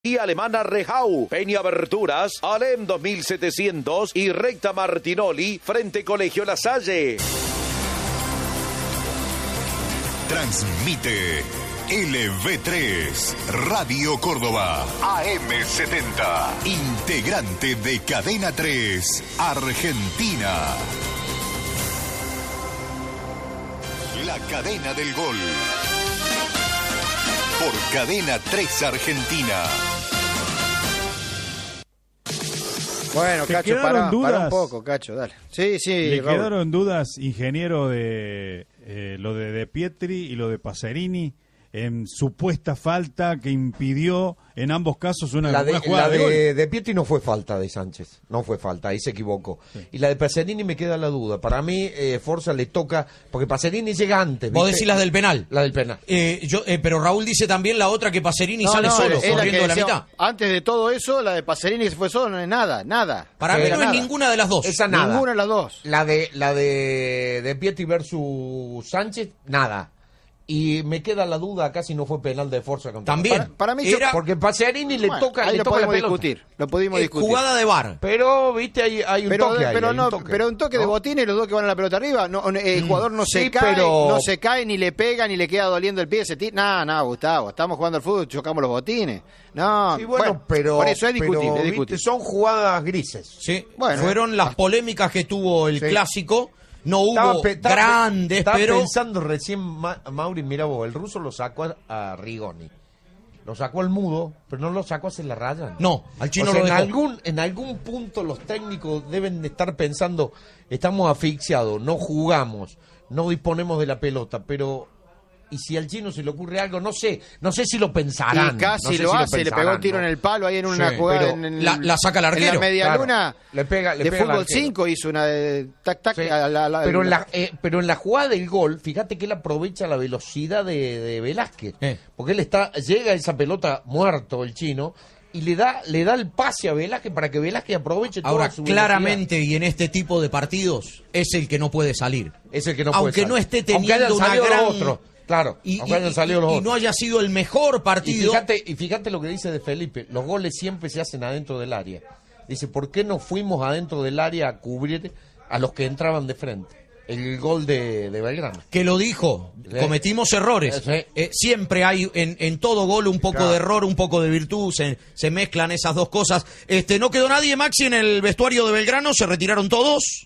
Y Alemana Rehau, Peña Aberturas, Alem 2700 y Recta Martinoli frente Colegio La Salle. Transmite LV3, Radio Córdoba, AM70, integrante de Cadena 3, Argentina. La cadena del gol. Por Cadena 3 Argentina. Bueno, Cacho, para un poco, Cacho, dale. Sí, Le Raúl. quedaron dudas, ingeniero, de lo de Pietri y lo de Pacerini, en supuesta falta que impidió en ambos casos una jugada de gol. De Pietri no fue falta de Sánchez, no fue falta, ahí se equivocó. Sí. Y la de Pacerini me queda la duda. Para mí, Forza le toca, porque Pacerini llega antes. Vos decís las del penal. La del penal. Pero Raúl dice también la otra que Pacerini sale solo, corriendo de la mitad. Antes de todo eso, la de Pacerini que se fue solo, no es nada. Para mí no es ninguna de las dos. Esa nada. Ninguna de las dos. La de Pietri versus Sánchez, nada. Y me queda la duda acá si no fue penal de Forza contra también. Para mí porque Pacerini le toca ahí le lo toca la podemos pelota. discutir. Lo pudimos discutir. Jugada de VAR. Pero viste hay un toque ahí, pero un toque de botines, los dos que van a la pelota arriba, el jugador no se cae, no se cae, ni le pega, ni le queda doliendo el pie, no, Gustavo, estamos jugando al fútbol, chocamos los botines. No, sí, bueno, pero por eso es discutible, ¿viste? Son jugadas grises. Sí, fueron las polémicas que tuvo el clásico. No hubo grandes, estaba pero... pensando recién, Mauri, mira vos, el ruso lo sacó a Rigoni. Lo sacó al mudo, pero no lo sacó hacia la raya. No, al chino lo dejó. En algún punto los técnicos deben de estar pensando, estamos asfixiados, no jugamos, no disponemos de la pelota, pero... Y si al chino se le ocurre algo, no sé si lo pensarán. Y casi lo hace, le pegó un tiro en el palo ahí en una jugada. La saca el arquero. En la media luna le pega de fútbol 5 hizo una de tac-tac. Sí. Pero en la jugada del gol, fíjate que él aprovecha la velocidad de Velázquez. Porque él llega a esa pelota muerto, el chino, y le da el pase a Velázquez para que Velázquez aproveche toda su claramente, velocidad. Y en este tipo de partidos, es el que no puede salir. Es el que no puede salir. Aunque no esté teniendo una gran... Claro, y no haya sido el mejor partido. Y fíjate lo que dice de Felipe, los goles siempre se hacen adentro del área. Dice, ¿por qué no fuimos adentro del área a cubrir a los que entraban de frente? El gol de Belgrano. Que lo dijo, cometimos errores. Siempre hay en todo gol un poco de error, un poco de virtud, se mezclan esas dos cosas. ¿No quedó nadie, Maxi, en el vestuario de Belgrano? ¿Se retiraron todos?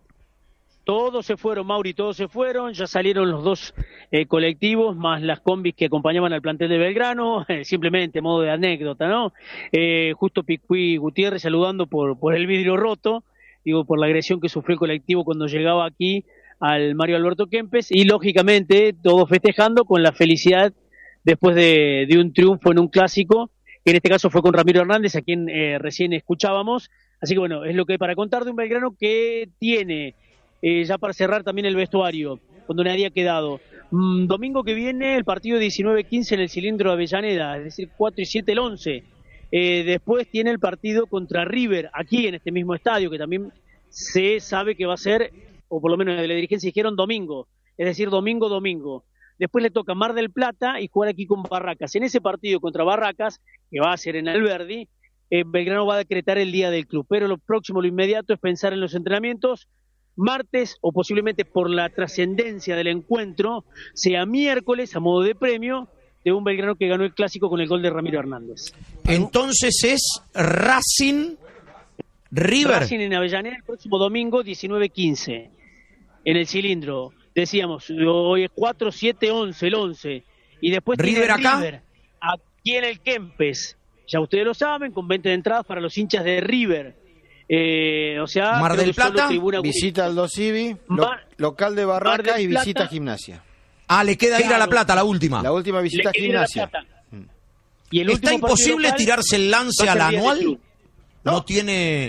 Todos se fueron, Mauri, todos se fueron, ya salieron los dos colectivos, más las combis que acompañaban al plantel de Belgrano, simplemente modo de anécdota, ¿no? Justo Picuí Gutiérrez saludando por el vidrio roto, por la agresión que sufrió el colectivo cuando llegaba aquí al Mario Alberto Kempes, y lógicamente todos festejando con la felicidad después de un triunfo en un clásico, que en este caso fue con Ramiro Hernández, a quien recién escuchábamos. Así que bueno, es lo que hay para contar de un Belgrano que tiene... ya para cerrar también el vestuario, cuando nadie ha quedado. Domingo que viene el partido 19-15 en el Cilindro de Avellaneda, es decir, 4 y 7 el 11. Después tiene el partido contra River, aquí en este mismo estadio, que también se sabe que va a ser, o por lo menos de la dirigencia dijeron domingo, es decir, domingo. Después le toca Mar del Plata y jugar aquí con Barracas. En ese partido contra Barracas, que va a ser en Alberdi, Belgrano va a decretar el día del club, pero lo próximo, lo inmediato, es pensar en los entrenamientos. Martes, o posiblemente por la trascendencia del encuentro, sea miércoles, a modo de premio, de un Belgrano que ganó el clásico con el gol de Ramiro Hernández. Entonces es Racing River. Racing en Avellaneda el próximo domingo, 19-15, en el Cilindro. Decíamos, hoy es 4, 7, 11, el 11. Y después River acá. River, aquí en el Kempes. Ya ustedes lo saben, con 20 de entradas para los hinchas de River. Mar del Plata, visita al Dosivi, local de Barracas y visita Gimnasia. Le queda ir a La Plata, la última. La última visita a Gimnasia. Y el ¿Está imposible local, tirarse el lance a la anual? No tiene...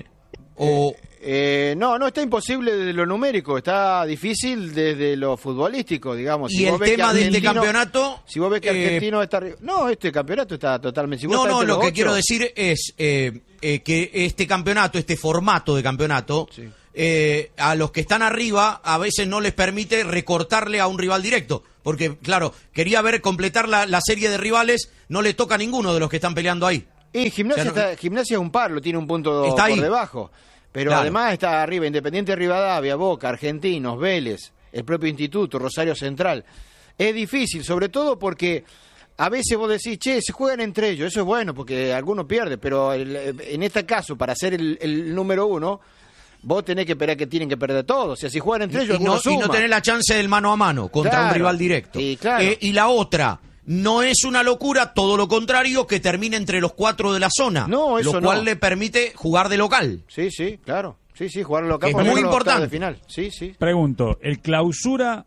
No está imposible desde lo numérico, está difícil desde lo futbolístico, digamos. Y el tema de este campeonato... Si vos ves que Argentino está... No, este campeonato está totalmente... Si lo que quiero decir es que este campeonato, este formato de campeonato, sí. A los que están arriba a veces no les permite recortarle a un rival directo. Porque, claro, quería completar la serie de rivales, no le toca a ninguno de los que están peleando ahí. Y Gimnasia es un par, lo tiene un punto está por debajo. Pero además está arriba Independiente Rivadavia, Boca, Argentinos, Vélez, el propio Instituto, Rosario Central. Es difícil, sobre todo porque a veces vos decís, se juegan entre ellos, eso es bueno porque alguno pierde, pero en este caso, para ser el número uno, vos tenés que esperar que tienen que perder todos. O sea, si juegan entre ellos, y no tenés la chance del mano a mano contra un rival directo. Y la otra, no es una locura, todo lo contrario, que termine entre los 4 de la zona. No, eso lo cual le permite jugar de local. Sí, claro. Sí, jugar de local. Es muy importante. De final. Sí. Pregunto, ¿el clausura,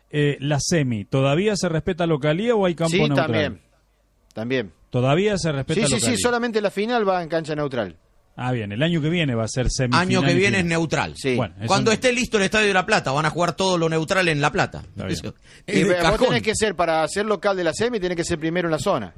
la semi, todavía se respeta localía o hay campo neutral? Sí, también. ¿Todavía se respeta localía? Sí, solamente la final va en cancha neutral. Ah, bien, el año que viene va a ser semifinal. Año que viene es neutral. Sí. Bueno, cuando esté listo el Estadio de La Plata, van a jugar todo lo neutral en La Plata. Y vos tenés que ser, para ser local de la semi, tenés que ser primero en la zona.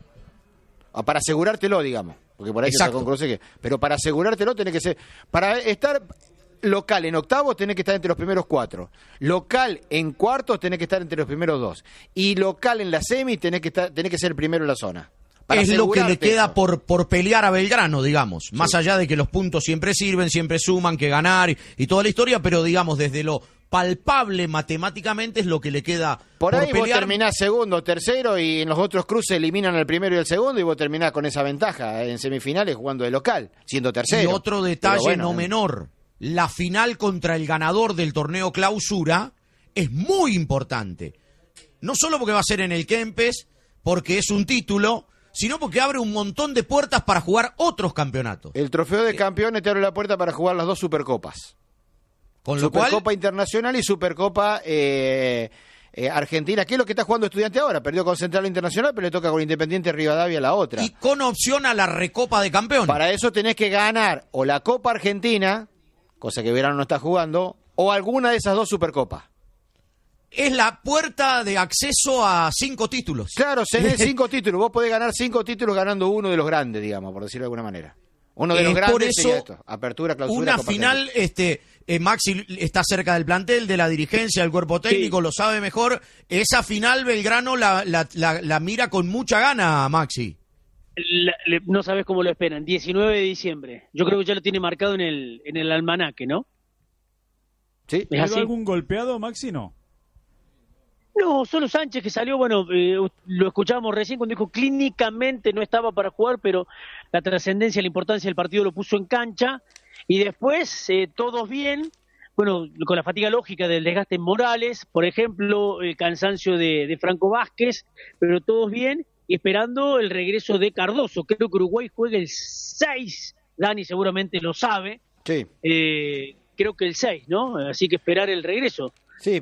Para asegurártelo, digamos. Porque por ahí está con Cruce. Pero para asegurártelo tenés que ser... Para estar local en octavos tenés que estar entre los primeros 4. Local en cuartos tenés que estar entre los primeros 2. Y local en la semi tenés que ser el primero en la zona. Es lo que le queda por pelear a Belgrano, digamos. Sí. Más allá de que los puntos siempre sirven, siempre suman, que ganar y toda la historia, pero digamos, desde lo palpable matemáticamente es lo que le queda por ahí pelear. Vos terminás segundo, tercero y en los otros cruces eliminan al primero y el segundo y vos terminás con esa ventaja en semifinales jugando de local, siendo tercero. Y otro detalle no menor, la final contra el ganador del torneo clausura es muy importante. No solo porque va a ser en el Kempes, porque es un título, sino porque abre un montón de puertas para jugar otros campeonatos. El trofeo de campeones te abre la puerta para jugar las 2 Supercopas. Con lo Supercopa cual, Internacional y Supercopa Argentina, que es lo que está jugando Estudiante ahora. Perdió con Central Internacional, pero le toca con Independiente Rivadavia la otra. Y con opción a la Recopa de Campeones. Para eso tenés que ganar o la Copa Argentina, cosa que Verano no está jugando, o alguna de esas 2 Supercopas. Es la puerta de acceso a 5 títulos. Claro, tenés 5 títulos. Vos podés ganar 5 títulos ganando uno de los grandes, digamos, por decirlo de alguna manera. Uno de los grandes por eso, sería esto. Apertura, clausura, una Copa final, Maxi está cerca del plantel, de la dirigencia, del cuerpo técnico, lo sabe mejor. Esa final Belgrano la mira con mucha gana, Maxi. No sabes cómo lo esperan. 19 de diciembre. Yo creo que ya lo tiene marcado en el almanaque, ¿no? ¿Sí? ¿Pero algún golpeado, Maxi, no? No, solo Sánchez que salió, lo escuchábamos recién cuando dijo clínicamente no estaba para jugar, pero la trascendencia, la importancia del partido lo puso en cancha y después todos bien, con la fatiga lógica del desgaste en Morales, por ejemplo, el cansancio de Franco Vázquez, pero todos bien y esperando el regreso de Cardoso. Creo que Uruguay juega el 6, Dani seguramente lo sabe, sí. Creo que el 6, ¿no? Así que esperar el regreso sí.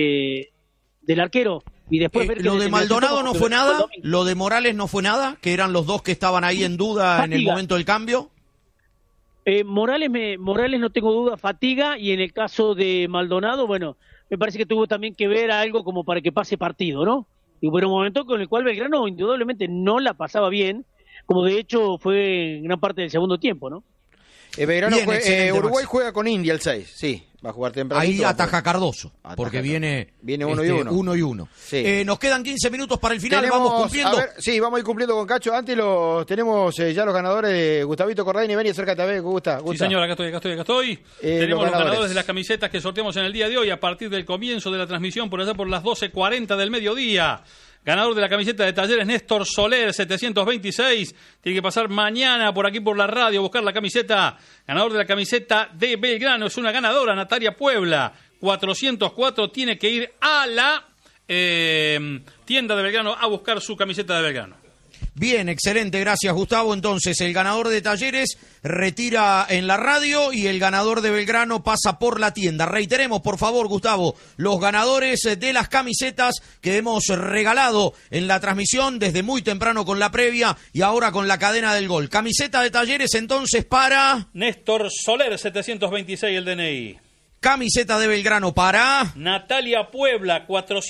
Del arquero y después ver que lo de Maldonado no fue nada, lo de Morales no fue nada, que eran los 2 que estaban ahí en duda en el momento del cambio. Morales no tengo duda, fatiga, y en el caso de Maldonado, me parece que tuvo también que ver algo como para que pase partido, ¿no? Y fue un momento con el cual Belgrano indudablemente no la pasaba bien, como de hecho fue en gran parte del segundo tiempo, ¿no? Belgrano Uruguay juega con India el 6, sí. Va a jugar temprano. Ahí ataja Cardoso, porque viene 1 y 1. 1 y 1. Sí. Nos quedan 15 minutos para el final, vamos cumpliendo. Sí, vamos a ir cumpliendo con Cacho. Antes tenemos ya los ganadores, Gustavito Corraini, ven y acércate a ver, Gusta. Sí, señor, acá estoy. Tenemos los ganadores de las camisetas que sorteamos en el día de hoy a partir del comienzo de la transmisión, por allá por las 12:40 del mediodía. Ganador de la camiseta de Talleres, Néstor Soler, 726. Tiene que pasar mañana por aquí por la radio a buscar la camiseta. Ganador de la camiseta de Belgrano, es una ganadora, Natalia Puebla, 404. Tiene que ir a la tienda de Belgrano a buscar su camiseta de Belgrano. Bien, excelente, gracias Gustavo. Entonces, el ganador de Talleres retira en la radio y el ganador de Belgrano pasa por la tienda. Reiteremos, por favor, Gustavo, los ganadores de las camisetas que hemos regalado en la transmisión desde muy temprano con la previa y ahora con la cadena del gol. Camiseta de Talleres entonces para... Néstor Soler, 726 el DNI. Camiseta de Belgrano para... Natalia Puebla,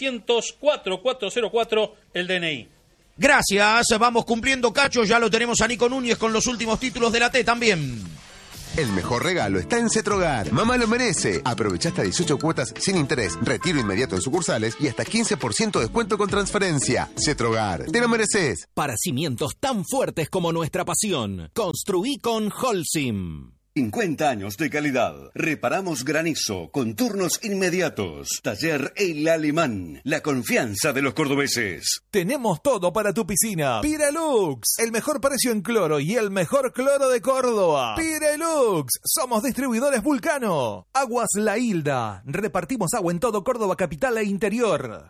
404 el DNI. Gracias, vamos cumpliendo, Cacho, ya lo tenemos a Nico Núñez con los últimos títulos de la T también. El mejor regalo está en Cetrogar. Mamá lo merece. Aprovecha hasta 18 cuotas sin interés, retiro inmediato en sucursales y hasta 15% de descuento con transferencia. Cetrogar, te lo mereces. Para cimientos tan fuertes como nuestra pasión, construí con Holcim. 50 años de calidad. Reparamos granizo con turnos inmediatos. Taller El Alemán. La confianza de los cordobeses. Tenemos todo para tu piscina. Pirelux. El mejor precio en cloro y el mejor cloro de Córdoba. Pirelux. Somos distribuidores Vulcano. Aguas La Hilda. Repartimos agua en todo Córdoba capital e interior.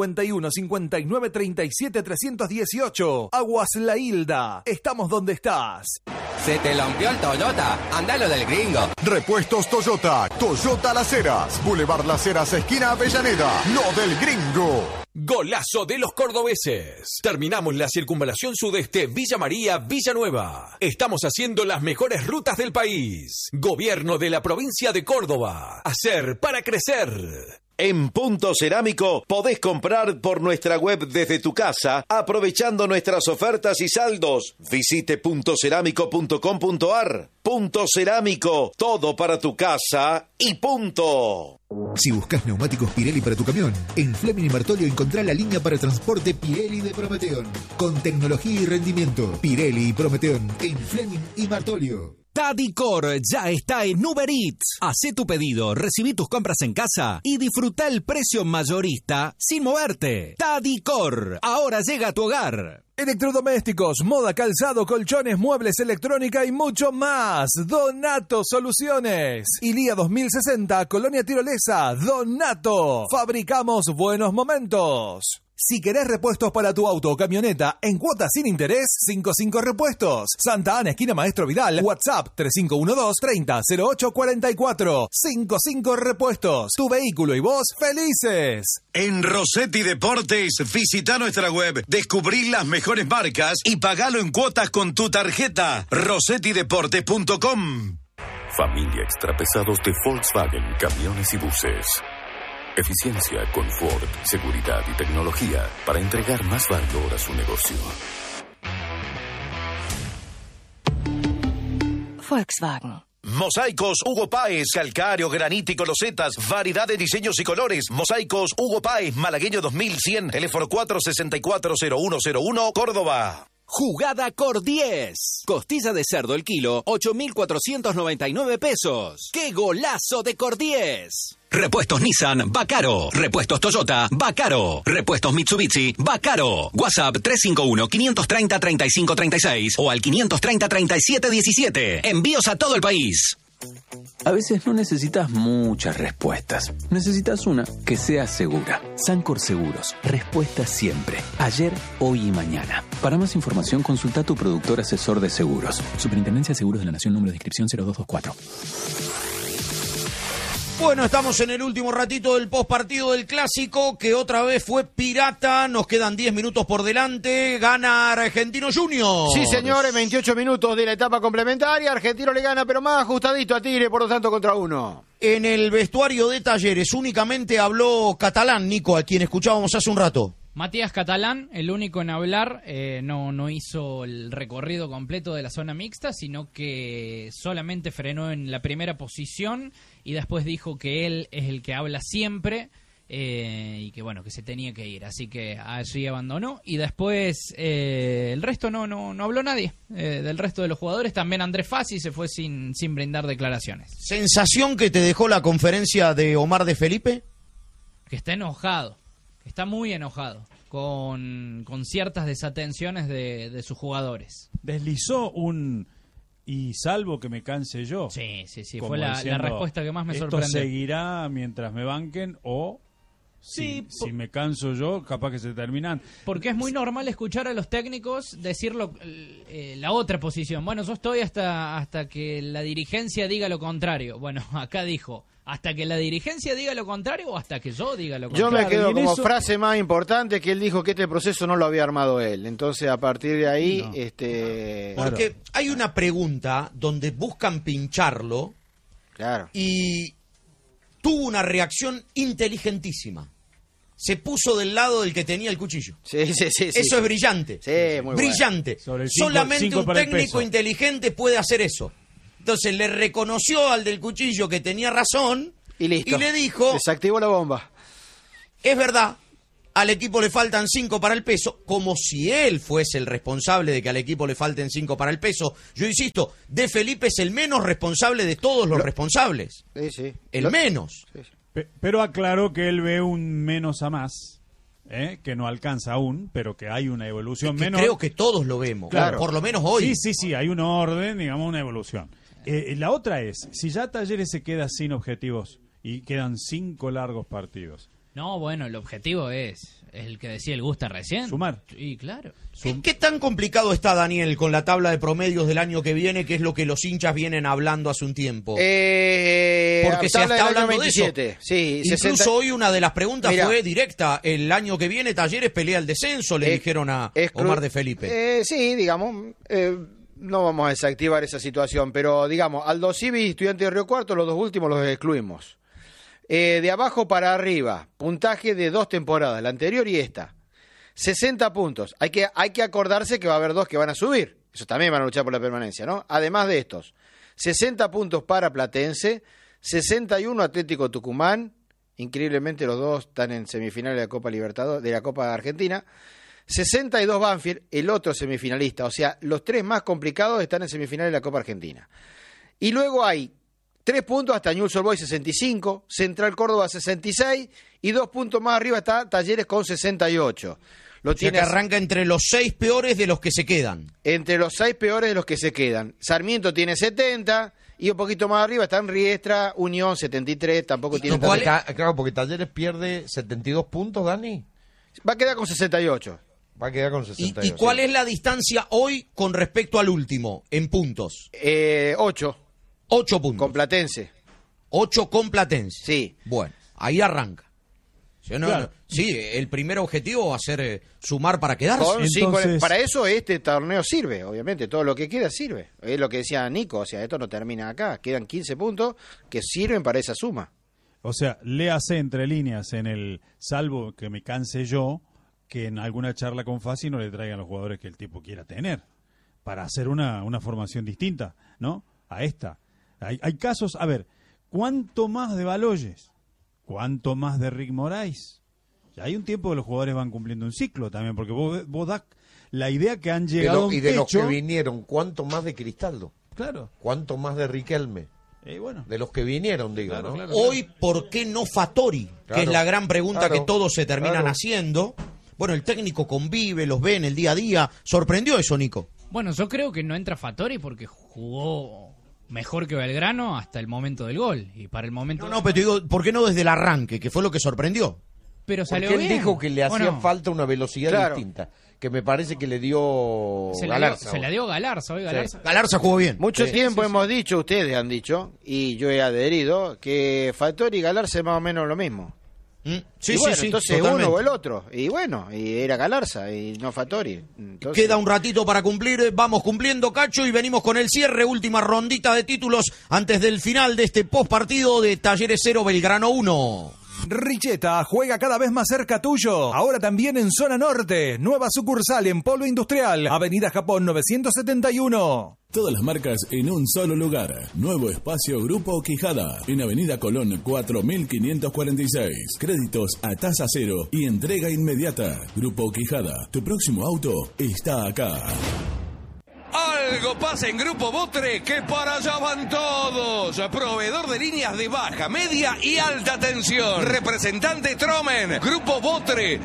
351-5937-318. Aguas La Hilda. Estamos donde estás. ¿Se te lampió el Toyota? Andalo del Gringo. Repuestos Toyota. Toyota Las Heras. Boulevard Las Heras, esquina Avellaneda. Lo del Gringo. Golazo de los cordobeses. Terminamos la circunvalación sudeste Villa María, Villanueva. Estamos haciendo las mejores rutas del país. Gobierno de la provincia de Córdoba. Hacer para crecer. En Punto Cerámico podés comprar por nuestra web desde tu casa, aprovechando nuestras ofertas y saldos. Visite puntocerámico.com.ar. Punto Cerámico, todo para tu casa y punto. Si buscas neumáticos Pirelli para tu camión, en Fleming y Martolio encontrá la línea para transporte Pirelli de Prometeon. Con tecnología y rendimiento, Pirelli y Prometeon en Fleming y Martolio. Tadicor ya está en Uber Eats. Hacé tu pedido, recibí tus compras en casa y disfruta el precio mayorista sin moverte. Tadicor, ahora llega a tu hogar. Electrodomésticos, moda, calzado, colchones, muebles, electrónica y mucho más. Donato Soluciones. Ilía 2060, Colonia Tirolesa. Donato. Fabricamos buenos momentos. Si querés repuestos para tu auto o camioneta en cuotas sin interés, 55 Repuestos. Santa Ana, esquina Maestro Vidal. WhatsApp 3512-300844. 55 Repuestos. Tu vehículo y vos felices. En Rossetti Deportes, visita nuestra web, descubrí las mejores marcas y pagalo en cuotas con tu tarjeta. rossettideportes.com. Familia extrapesados de Volkswagen, camiones y buses. Eficiencia, confort, seguridad y tecnología para entregar más valor a su negocio. Volkswagen. Mosaicos Hugo Páez, calcáreo, granítico, losetas, variedad de diseños y colores. Mosaicos Hugo Páez, Malagueño 2100, teléfono 464-0101, Córdoba. Jugada Cor 10. Costilla de cerdo el kilo, 8.499 pesos. ¡Qué golazo de Cor 10! Repuestos Nissan, Bacaro. Repuestos Toyota, Bacaro. Repuestos Mitsubishi, Bacaro. WhatsApp 351-530-3536 o al 530-3717. Envíos a todo el país. A veces no necesitas muchas respuestas. Necesitas una que sea segura. Sancor Seguros. Respuesta siempre. Ayer, hoy y mañana. Para más información, consulta a tu productor asesor de seguros. Superintendencia de Seguros de la Nación, número de inscripción 0224. Bueno, estamos en el último ratito del postpartido del Clásico, que otra vez fue pirata. Nos quedan 10 minutos por delante. Gana Argentino Junior. Sí, señores, 28 minutos de la etapa complementaria. Argentino le gana, pero más ajustadito a Tigre, por lo tanto, contra uno. En el vestuario de Talleres únicamente habló Catalán, Nico, a quien escuchábamos hace un rato. Matías Catalán, el único en hablar, no hizo el recorrido completo de la zona mixta, sino que solamente frenó en la primera posición y después dijo que él es el que habla siempre y que bueno, que se tenía que ir, así que allí abandonó y después el resto no habló nadie del resto de los jugadores. También Andrés Fassi se fue sin brindar declaraciones. ¿Sensación que te dejó la conferencia de Omar de Felipe? Que está enojado. Está muy enojado con ciertas desatenciones de sus jugadores. Deslizó y salvo que me canse yo. Sí. Fue la respuesta que más me sorprendió. ¿Esto seguirá mientras me banquen o si me canso yo, capaz que se terminan? Porque es muy normal escuchar a los técnicos decir la otra posición. Bueno, yo estoy hasta que la dirigencia diga lo contrario. Bueno, acá dijo... ¿Hasta que la dirigencia diga lo contrario o hasta que yo diga lo contrario? Yo me quedo como frase más importante que él dijo que este proceso no lo había armado él. Entonces, a partir de ahí... No. Porque hay una pregunta donde buscan pincharlo. Claro. Y tuvo una reacción inteligentísima. Se puso del lado del que tenía el cuchillo. Sí. Eso es brillante. Sí, muy brillante. Bueno. Solamente un técnico inteligente puede hacer eso. Entonces le reconoció al del cuchillo que tenía razón y listo. Y le dijo... Desactivó la bomba. Es verdad, al equipo le faltan 5 para el peso, como si él fuese el responsable de que al equipo le falten 5 para el peso. Yo insisto, De Felipe es el menos responsable de todos los responsables. Sí. El menos. Sí. Pero aclaró que él ve un menos a más, que no alcanza aún, pero que hay una evolución menor. Creo que todos lo vemos, claro. Por lo menos hoy. Sí, hay un orden, digamos, una evolución. La otra es, si ya Talleres se queda sin objetivos y quedan 5 largos partidos. No, bueno, el objetivo es el que decía el Gusta recién. Sumar. Sí, claro. ¿Qué tan complicado está, Daniel, con la tabla de promedios del año que viene, que es lo que los hinchas vienen hablando hace un tiempo? Porque se está hablando 27, de eso. Sí, incluso 60... hoy una de las preguntas fue directa. El año que viene Talleres pelea el descenso, le dijeron a Omar De Felipe. Sí, digamos... no vamos a desactivar esa situación, pero digamos, Aldo Civi y Estudiantes de Río Cuarto, los 2 últimos los excluimos. De abajo para arriba, puntaje de 2 temporadas, la anterior y esta. 60 puntos. Hay que acordarse que va a haber 2 que van a subir. Eso también van a luchar por la permanencia, ¿no? Además de estos, 60 puntos para Platense, 61 Atlético Tucumán. Increíblemente los 2 están en semifinales de la Copa Libertadores, de la Copa Argentina. 62 Banfield, el otro semifinalista. O sea, los 3 más complicados están en semifinales de la Copa Argentina. Y luego hay 3 puntos hasta Newell's Old Boys 65, Central Córdoba 66 y 2 puntos más arriba está Talleres con 68. Que arranca entre los 6 peores de los que se quedan. Entre los 6 peores de los que se quedan. Sarmiento tiene 70 y un poquito más arriba están Riestra, Unión 73, tampoco tiene... Claro, porque Talleres pierde 72 puntos, Dani. Va a quedar con 68. Va a quedar con 68. ¿Y cuál es la distancia hoy con respecto al último, en puntos? 8. 8 puntos. Con Platense. 8 con Platense. Sí. Bueno, ahí arranca. Claro. Sí, el primer objetivo va a ser sumar para quedarse. Entonces... Para eso este torneo sirve, obviamente. Todo lo que queda sirve. Es lo que decía Nico, o sea, esto no termina acá. Quedan 15 puntos que sirven para esa suma. O sea, léase entre líneas en el salvo que me canse yo, que en alguna charla con Fassi no le traigan los jugadores que el tipo quiera tener, para hacer una formación distinta, ¿no? A esta. Hay casos, a ver, ¿cuánto más de Baloyes? ¿Cuánto más de Rick Moraes? Ya hay un tiempo que los jugadores van cumpliendo un ciclo también, porque vos das la idea que han llegado a un y de techo. Los que vinieron, ¿cuánto más de Cristaldo? Claro. ¿Cuánto más de Riquelme? Bueno. De los que vinieron, digo, claro, ¿no? Claro. Hoy, ¿por qué no Fattori? Claro, que es la gran pregunta que todos se terminan claro. haciendo. Bueno, el técnico convive, los ve en el día a día. ¿Sorprendió eso, Nico? Bueno, yo creo que no entra Fattori porque jugó mejor que Belgrano hasta el momento del gol. Y para el momento... No, pero te digo, ¿por qué no desde el arranque? Que fue lo que sorprendió. Pero salió porque él bien. dijo que le hacía falta una velocidad claro. distinta. Que me parece que le dio Galarza. Se la dio Galarza hoy, Galarza. Sí. Galarza jugó bien. Mucho tiempo hemos dicho, ustedes han dicho, y yo he adherido, que Fattori y Galarza es más o menos lo mismo. Sí, y bueno, sí, entonces totalmente. uno o el otro. Y bueno, y era Galarza y no Fattori. Entonces... Queda un ratito para cumplir, vamos cumpliendo, Cacho, y venimos con el cierre, última rondita de títulos antes del final de este postpartido de Talleres 0, Belgrano 1. Richeta juega cada vez más cerca tuyo. Ahora también en Zona Norte. Nueva sucursal en Polo Industrial. Avenida Japón 971. Todas las marcas en un solo lugar. Nuevo espacio Grupo Quijada. En Avenida Colón 4546. Créditos a tasa cero y entrega inmediata. Grupo Quijada. Tu próximo auto está acá. Algo pasa en Grupo Botre que para allá van todos. Proveedor de líneas de baja, media y alta tensión. Representante Tromen. Grupo Botre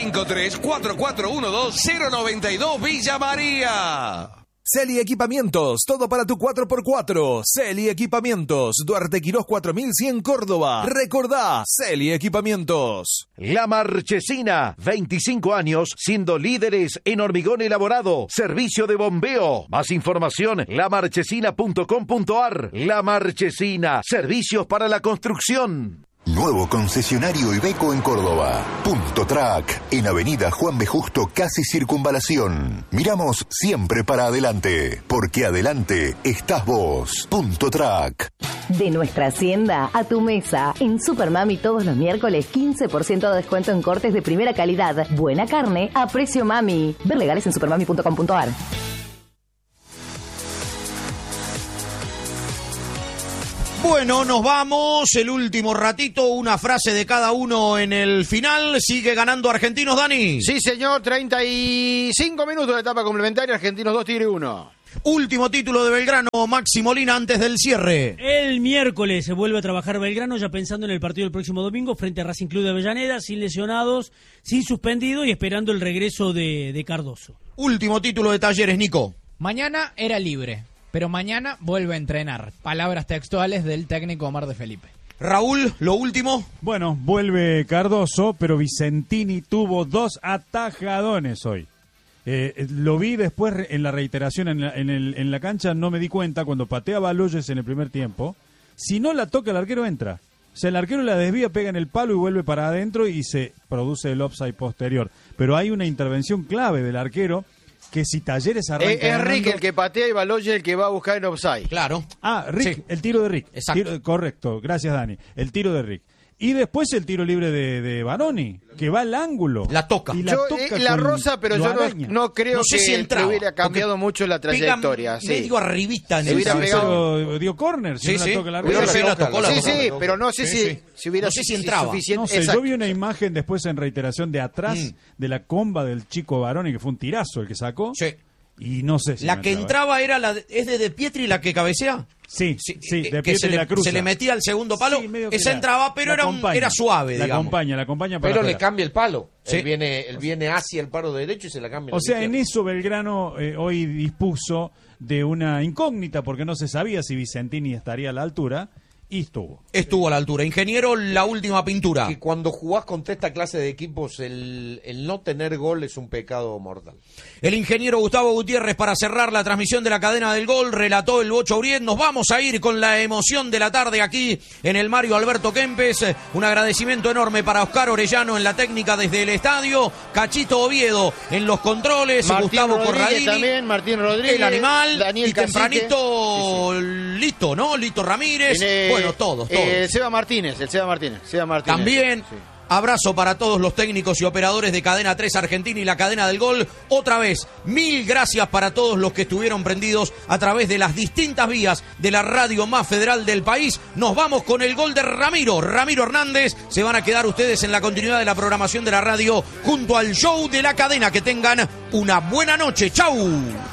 353-4412-092 Villa María. Celi Equipamientos, todo para tu 4x4. Celi Equipamientos, Duarte Quirós 4100 Córdoba. Recordá, Celi Equipamientos. La Marchesina, 25 años siendo líderes en hormigón elaborado, servicio de bombeo. Más información, lamarchesina.com.ar. La Marchesina, servicios para la construcción. Nuevo concesionario Iveco en Córdoba. Punto Track, en Avenida Juan B. Justo, casi Circunvalación. Miramos siempre para adelante, porque adelante estás vos. Punto Track. De nuestra hacienda a tu mesa. En Supermami todos los miércoles 15% de descuento en cortes de primera calidad. Buena carne a precio mami. Ver legales en supermami.com.ar. Bueno, nos vamos, el último ratito, una frase de cada uno en el final. Sigue ganando Argentinos, Dani. Sí, señor, 35 minutos de etapa complementaria, Argentinos 2, Tigre 1. Último título de Belgrano, Maxi Molina, antes del cierre. El miércoles se vuelve a trabajar Belgrano, ya pensando en el partido del próximo domingo frente a Racing Club de Avellaneda, sin lesionados, sin suspendido y esperando el regreso de Cardoso. Último título de Talleres, Nico. Mañana era libre, pero mañana vuelve a entrenar. Palabras textuales del técnico Omar de Felipe. Raúl, lo último. Bueno, vuelve Cardoso, pero Vicentini tuvo 2 atajadones hoy. Lo vi después en la reiteración en la cancha, no me di cuenta, cuando patea Baloyes en el primer tiempo, si no la toca el arquero entra. O sea, el arquero la desvía, pega en el palo y vuelve para adentro y se produce el offside posterior. Pero hay una intervención clave del arquero, que si Talleres arranca es ganando... Rick el que patea y Baloyes el que va a buscar en offside. Claro. Ah, Rick, sí. El tiro de Rick. Exacto. Correcto, gracias Dani. El tiro de Rick. Y después el tiro libre de Baroni, que va al ángulo. La toca. Y la rosa, pero yo no creo que si hubiera cambiado mucho la trayectoria. Sí. Medio arribita. Se hubiera pegado. Dio córner, si no la toca el arquero. Sí, pero no sé si hubiera entraba. Suficiente. No sé, yo vi una imagen después en reiteración de atrás de la comba del chico Baroni, que fue un tirazo el que sacó. Sí. Y no sé si la que entraba era ¿es de Pietri la que cabecea? Sí, de Pietri la cruza. Se le metía al segundo palo, esa entraba, pero era suave, digamos. La acompaña para pero afuera. le cambia el palo. Sí. Él viene hacia el palo derecho y se la cambia. O sea, en eso Belgrano hoy dispuso de una incógnita, porque no se sabía si Vicentini estaría a la altura. Y estuvo a la altura. Ingeniero, la última pintura. Y cuando jugás contra esta clase de equipos, el no tener gol es un pecado mortal. El ingeniero Gustavo Gutiérrez, para cerrar la transmisión de la cadena del gol, relató el Bocho Uriet. Nos vamos a ir con la emoción de la tarde aquí en el Mario Alberto Kempes. Un agradecimiento enorme para Oscar Orellano en la técnica desde el estadio, Cachito Oviedo en los controles, Martín Gustavo Rodríguez Corradini también, Martín Rodríguez, el animal, Daniel y Cacique. tempranito Lito, ¿no? Lito Ramírez, bueno, todos. Seba Martínez. También. Sí. Abrazo para todos los técnicos y operadores de Cadena 3 Argentina y la cadena del gol. Otra vez, 1000 gracias para todos los que estuvieron prendidos a través de las distintas vías de la radio más federal del país. Nos vamos con el gol de Ramiro Hernández. Se van a quedar ustedes en la continuidad de la programación de la radio junto al show de la cadena. Que tengan una buena noche. ¡Chau!